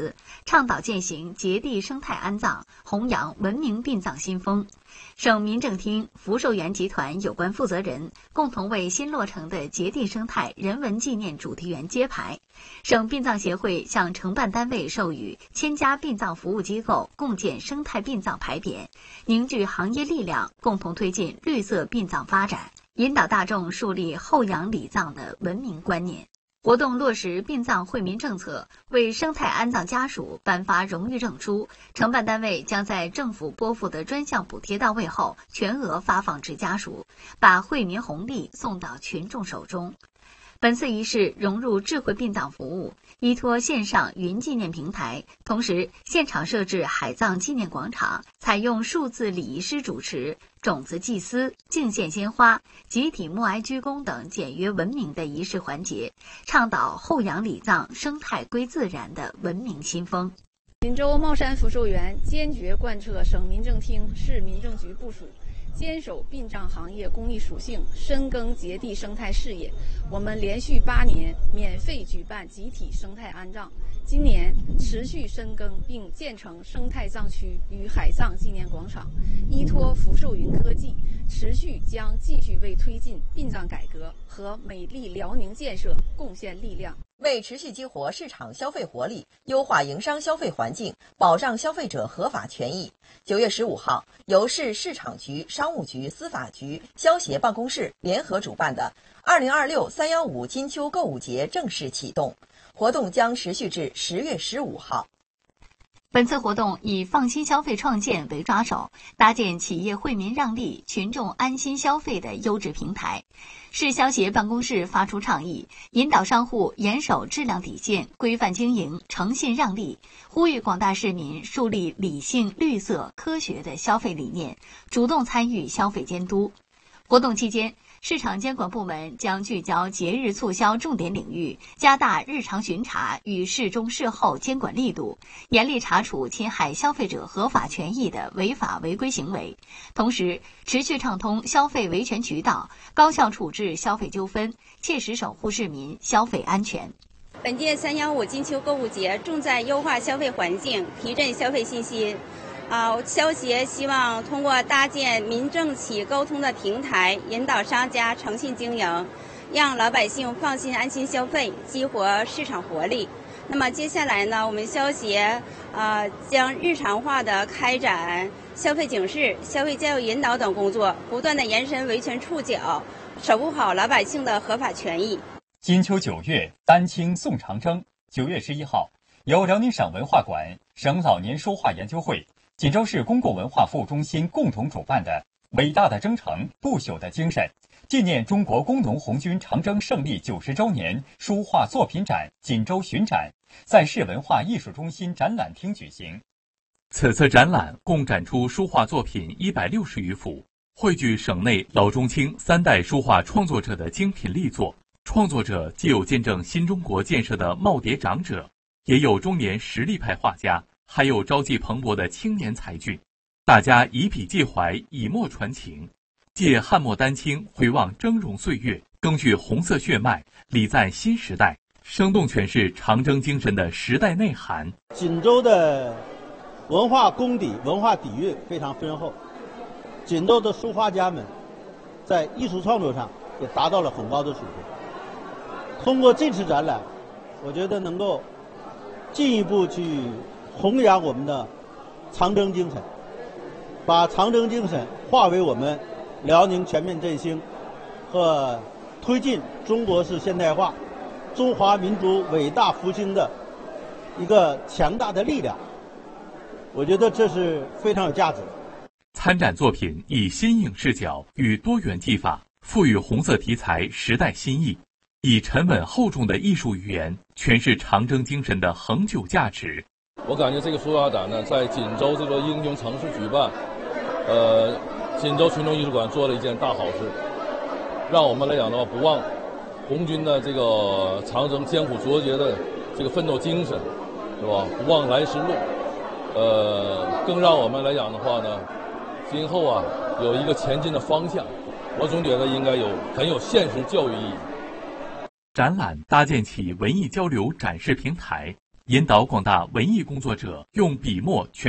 思，倡导践行节地生态安葬，弘扬文明殡葬新风。省民政厅、福寿园集团有关负责人共同为新落成的节地生态人文纪念主题园揭牌。省殡葬协会向承办单位授予1000家殡葬服务机构共建生态殡葬牌匾，凝聚行业力量，共同推进绿色殡葬发展，引导大众树立后养礼葬的文明观念。活动落实殡葬惠民政策，为生态安葬家属颁发荣誉证书。承办单位将在政府拨付的专项补贴到位后，全额发放至家属，把惠民红利送到群众手中。本次仪式融入智慧殡葬服务，依托线上云纪念平台，同时现场设置海葬纪念广场，采用数字礼仪师主持、种子祭司、敬献鲜花、集体默哀鞠躬等简约文明的仪式环节，倡导后养礼葬、生态归自然的文明新风。 锦州茂山福寿园坚决贯彻省民政厅、市民政局部署，坚守殡葬行业公益属性，深耕节地生态事业。我们连续8年免费举办集体生态安葬，今年持续深耕并建成生态葬区与海葬纪念广场。依托福寿云科技，持续将继续为推进殡葬改革和美丽辽宁建设贡献力量。 为持续激活市场消费活力，优化营商消费环境，保障消费者合法权益，9月15号，由市市场局、商务局、司法局、消协办公室联合主办的2026 315金秋购物节正式启动，活动将持续至10月15号。 本次活动以放心消费创建为抓手，搭建企业惠民让利、群众安心消费的优质平台。市消协办公室发出倡议，引导商户严守质量底线，规范经营，诚信让利，呼吁广大市民树立理性、绿色、科学的消费理念，主动参与消费监督。活动期间，市场监管部门将聚焦节日促销重点领域，加大日常巡查与事中事后监管力度，严厉查处侵害消费者合法权益的违法违规行为，同时持续畅通消费维权渠道，高效处置消费纠纷，切实守护市民消费安全。 本届315金秋购物节重在优化消费环境，提振消费信心。消协希望通过搭建民政企沟通的平台，引导商家诚信经营，让老百姓放心安心消费，激活市场活力。那么接下来呢，我们消协将日常化的开展消费警示、消费教育引导等工作，不断的延伸维权触角，守护好老百姓的合法权益。 金秋9月，丹青送长征。9月11号，由辽宁省文化馆、省老年书画研究会、锦州市公共文化服务中心共同主办的伟大的征程，不朽的精神，纪念中国工农红军长征胜利90周年书画作品展锦州巡展在市文化艺术中心展览厅举行。 此次展览共展出书画作品160余幅，汇聚省内老中青3代书画创作者的精品力作。创作者既有见证新中国建设的耄耋长者，也有中年实力派画家，还有朝气蓬勃的青年才俊，大家以笔寄怀，以墨传情，借汉墨丹青回望峥嵘岁月，更具红色血脉，礼赞新时代，生动诠释长征精神的时代内涵。 锦州的文化功底、文化底蕴非常深厚，锦州的书画家们在艺术创作上也达到了很高的水平。通过这次展览，我觉得能够进一步去弘扬我们的长征精神，把长征精神化为我们辽宁全面振兴和推进中国式现代化、中华民族伟大复兴的一个强大的力量。我觉得这是非常有价值的。 参展作品以新颖视角与多元技法，赋予红色题材时代新意，以沉稳厚重的艺术语言诠释长征精神的恒久价值。 我感觉这个书画展呢，在锦州这座英雄城市举办，锦州群众艺术馆做了一件大好事，让我们来讲的话，不忘红军的这个长征艰苦卓绝的这个奋斗精神，是吧？不忘来时路，更让我们来讲的话呢，今后啊有一个前进的方向。我总觉得应该很有现实教育意义。 展览搭建起文艺交流展示平台， 引导广大文艺工作者用笔墨诠